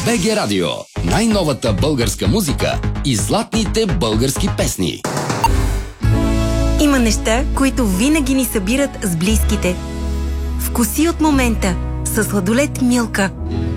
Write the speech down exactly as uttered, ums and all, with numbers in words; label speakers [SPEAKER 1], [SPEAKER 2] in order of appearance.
[SPEAKER 1] би джи Радио. Най-новата българска музика и златните български песни.
[SPEAKER 2] Има неща, които винаги ни събират с близките. Вкуси от момента със сладолед Милка.